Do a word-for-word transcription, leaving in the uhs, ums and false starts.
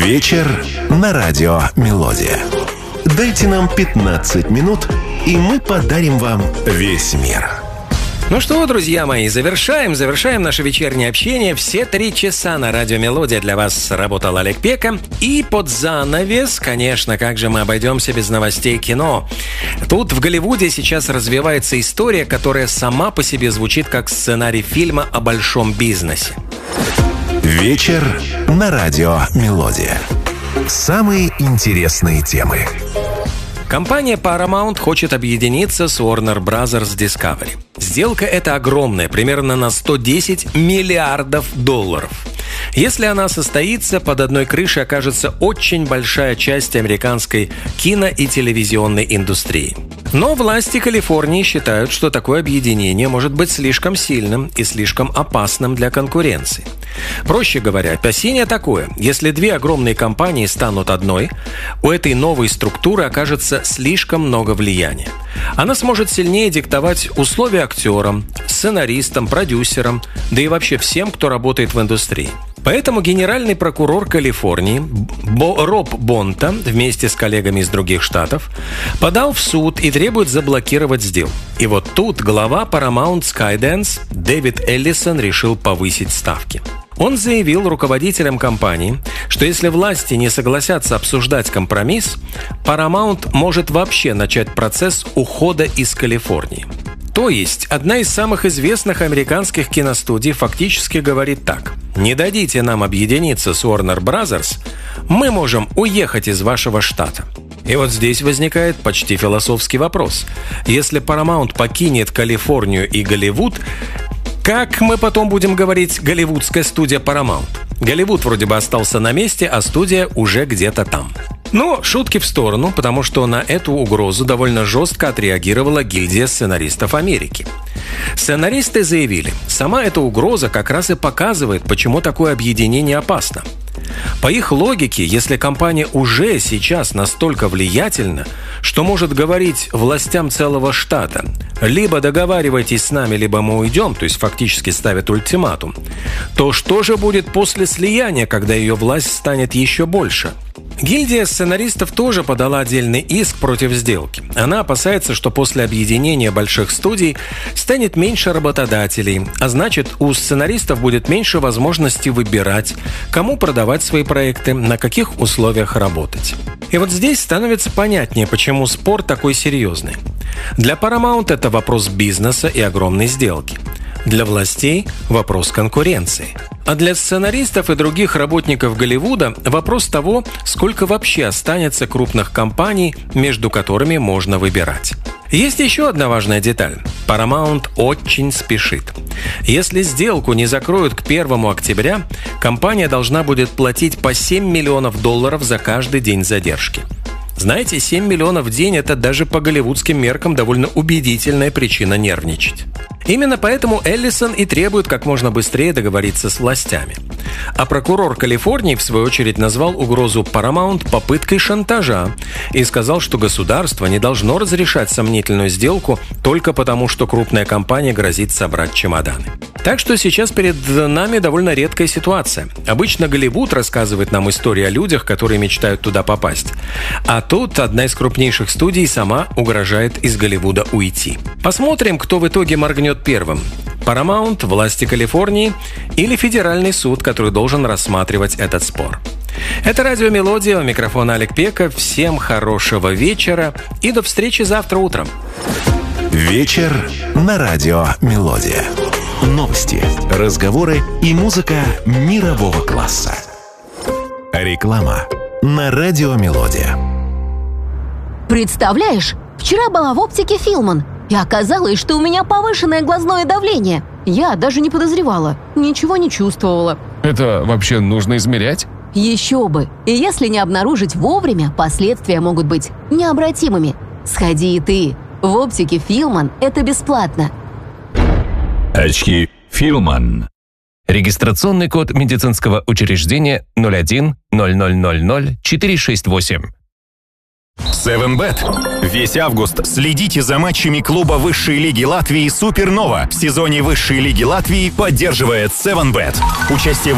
Вечер на радио «Мелодия». Дайте нам пятнадцать минут, и мы подарим вам весь мир. Ну что, друзья мои, завершаем, завершаем наше вечернее общение. Все три часа на радио «Мелодия» для вас работал Олег Пека. И под занавес, конечно, как же мы обойдемся без новостей кино. Тут в Голливуде сейчас развивается история, которая сама по себе звучит как сценарий фильма о большом бизнесе. Вечер на радио «Мелодия». Самые интересные темы. Компания Paramount хочет объединиться с Warner Bros. Discovery. Сделка эта огромная, примерно на сто десять миллиардов долларов. Если она состоится, под одной крышей окажется очень большая часть американской кино- и телевизионной индустрии. Но власти Калифорнии считают, что такое объединение может быть слишком сильным и слишком опасным для конкуренции. Проще говоря, опасение такое: если две огромные компании станут одной, у этой новой структуры окажется слишком много влияния. Она сможет сильнее диктовать условия актерам, сценаристам, продюсерам, да и вообще всем, кто работает в индустрии. Поэтому генеральный прокурор Калифорнии Бо- Роб Бонта вместе с коллегами из других штатов подал в суд и требует заблокировать сделку. И вот тут глава Paramount Skydance Дэвид Эллисон решил повысить ставки. Он заявил руководителям компании, что если власти не согласятся обсуждать компромисс, Paramount может вообще начать процесс ухода из Калифорнии. То есть, одна из самых известных американских киностудий фактически говорит так: не дадите нам объединиться с Warner Bros., мы можем уехать из вашего штата. И вот здесь возникает почти философский вопрос. Если Paramount покинет Калифорнию и Голливуд, как мы потом будем говорить «голливудская студия Paramount»? Голливуд вроде бы остался на месте, а студия уже где-то там. Но шутки в сторону, потому что на эту угрозу довольно жестко отреагировала гильдия сценаристов Америки. Сценаристы заявили, сама эта угроза как раз и показывает, почему такое объединение опасно. По их логике, если компания уже сейчас настолько влиятельна, что может говорить властям целого штата: либо договаривайтесь с нами, либо мы уйдем, то есть фактически ставят ультиматум, то что же будет после слияния, когда ее власть станет еще больше? Гильдия сценаристов тоже подала отдельный иск против сделки. Она опасается, что после объединения больших студий станет меньше работодателей, а значит, у сценаристов будет меньше возможностей выбирать, кому продавать свои проекты, на каких условиях работать. И вот здесь становится понятнее, почему спор такой серьезный. Для Paramount это вопрос бизнеса и огромной сделки. Для властей – вопрос конкуренции. А для сценаристов и других работников Голливуда – вопрос того, сколько вообще останется крупных компаний, между которыми можно выбирать. Есть еще одна важная деталь. Paramount очень спешит. Если сделку не закроют к первому октября, компания должна будет платить по семь миллионов долларов за каждый день задержки. Знаете, семь миллионов в день – это даже по голливудским меркам довольно убедительная причина нервничать. Именно поэтому Эллисон и требует как можно быстрее договориться с властями. А прокурор Калифорнии, в свою очередь, назвал угрозу Paramount попыткой шантажа и сказал, что государство не должно разрешать сомнительную сделку только потому, что крупная компания грозит собрать чемоданы. Так что сейчас перед нами довольно редкая ситуация. Обычно Голливуд рассказывает нам истории о людях, которые мечтают туда попасть. А тут одна из крупнейших студий сама угрожает из Голливуда уйти. Посмотрим, кто в итоге моргнет первым. Paramount, власти Калифорнии или федеральный суд, который должен рассматривать этот спор. Это радио «Мелодия», у микрофона Олег Пека. Всем хорошего вечера и до встречи завтра утром. Вечер на радио «Мелодия». Новости, разговоры и музыка мирового класса. Реклама на радио «Мелодия». Представляешь, вчера была в оптике Филман, и оказалось, что у меня повышенное глазное давление. Я даже не подозревала, ничего не чувствовала. Это вообще нужно измерять? Еще бы! И если не обнаружить вовремя, последствия могут быть необратимыми. Сходи и ты. В оптике Филман это бесплатно. Очки Филман. Регистрационный код медицинского учреждения ноль один ноль ноль ноль ноль четыре шесть восемь. севен бет. Весь август следите за матчами клуба высшей лиги Латвии «Супернова». В сезоне высшей лиги Латвии поддерживает севен бет. Участие в